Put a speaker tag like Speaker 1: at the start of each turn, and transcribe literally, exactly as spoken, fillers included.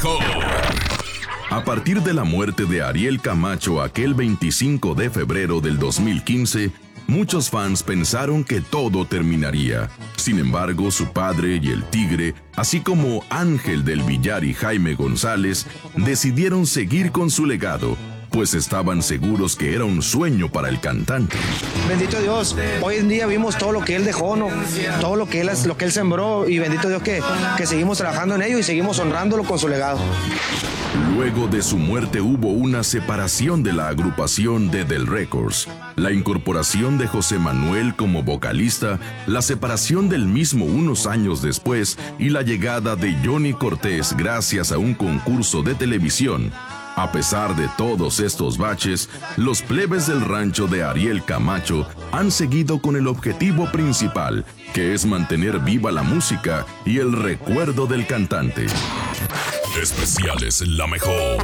Speaker 1: mejor. A partir de la muerte de Ariel Camacho aquel veinticinco de febrero del dos mil quince, muchos fans pensaron que todo terminaría. Sin embargo, su padre y el Tigre, así como Ángel del Villar y Jaime González, decidieron seguir con su legado, pues estaban seguros que era un sueño para el cantante.
Speaker 2: Bendito Dios, hoy en día vimos todo lo que él dejó, ¿no? Todo lo que él, lo que él sembró, y bendito Dios que, que seguimos trabajando en ello y seguimos honrándolo con su legado.
Speaker 1: Luego de su muerte hubo una separación de la agrupación de Del Records, la incorporación de José Manuel como vocalista, la separación del mismo unos años después y la llegada de Johnny Cortés gracias a un concurso de televisión. A pesar de todos estos baches, los plebes del rancho de Ariel Camacho han seguido con el objetivo principal, que es mantener viva la música y el recuerdo del cantante. Especiales La Mejor.